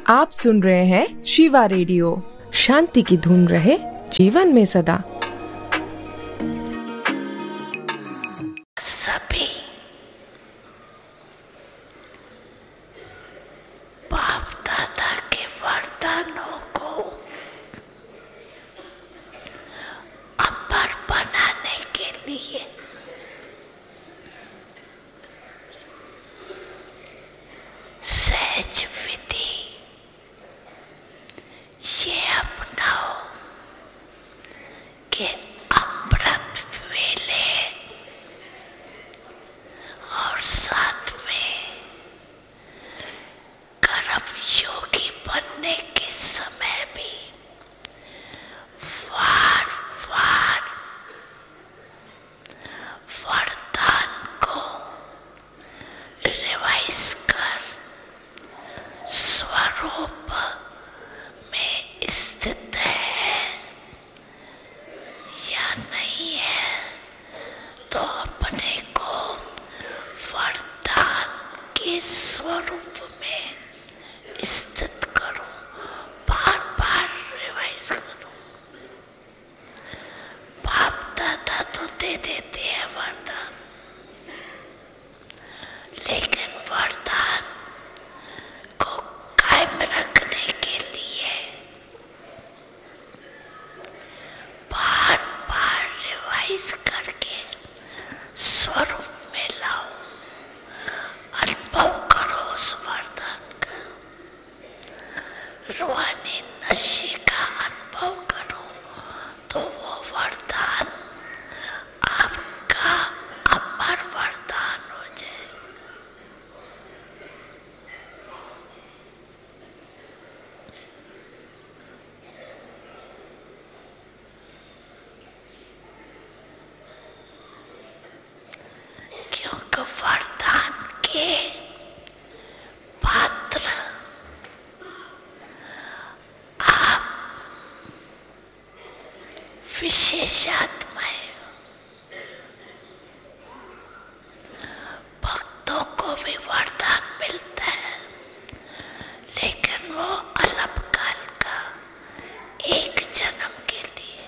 आप सुन रहे हैं शिवा रेडियो। शांति की धुन रहे जीवन में सदा। सभी बाप दादा के वरदानों को अमर बनाने के लिए सहज विधि ये अपनाओ कि अमृत वेले और साथ में कर्म योगी बनने के समय भी वार वार वरदान को रिवाइज कर स्वरूप में स्थित है या नहीं है, तो अपने को वरदान के स्वरूप में स्थित करो, बार बार रिवाइज करो। बाप दादा तो दे देते हैं वरदान, लेकिन वरदान को कायम रखने के लिए बार बार रिवाइज करके स्वरूप में लाओ, अनुभव करो उस वरदान का, रूहानी नशे का अनुभव करो, तो वो वरदान आपका अमर वरदान हो जाए। क्योंकि वरदान के पात्र आप विशेषात्माएं हो। भक्तों को भी वरदान मिलता है, लेकिन वो अल्पकाल का, एक जन्म के लिए।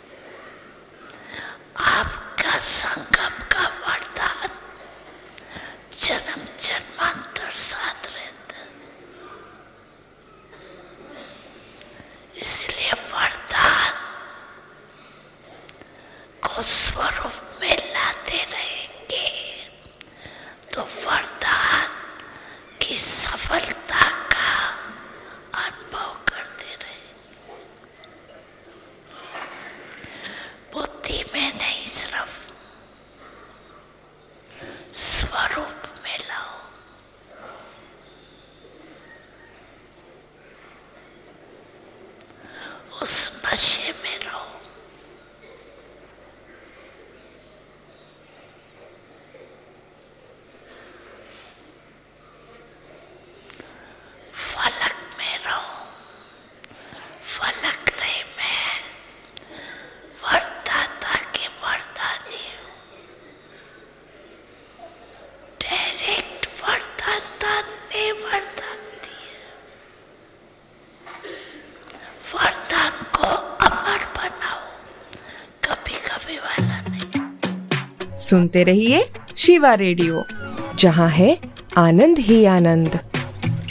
आपका संगम का वरदान जन्म जन्मांतर साथ रहता है। इसलिए वरदान को स्वरूप में लाते रहेंगे तो वरदान की सफलता का अनुभव करते रहेंगे। बुद्धि में नहीं, सिर्फ स्वरूप में लाओ। उस नशे में रहो। फलक में रहो। फलक रे में वरदाता के वरदानी हूँ। डायरेक्ट वरदाता ने वरदान दिए। वरदान को अमर बनाओ, कभी कभी वाला नहीं। सुनते रहिए शिवा रेडियो, जहाँ है आनंद ही आनंद।